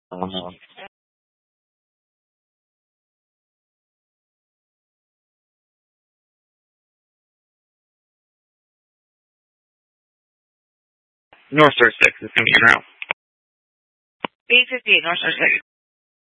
Uh, North Star 6 is going to be your route. 858 North Star 6.